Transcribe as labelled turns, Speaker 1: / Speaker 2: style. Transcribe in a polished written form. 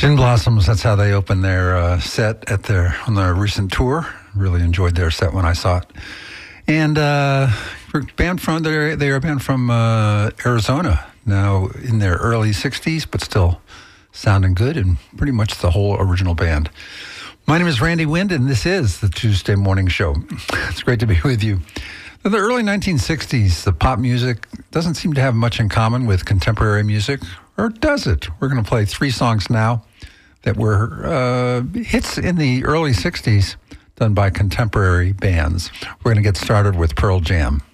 Speaker 1: Gin Blossoms, that's how they opened their set on their recent tour. Really enjoyed their set when I saw it. And they're a band from Arizona, now in their early 60s, but still sounding good, and pretty much the whole original band. My name is Randy Wind, and this is the Tuesday Morning Show. It's great to be with you. In the early 1960s, the pop music doesn't seem to have much in common with contemporary music, or does it? We're going to play 3 songs now that were hits in the early 60s done by contemporary bands. We're going to get started with Pearl Jam.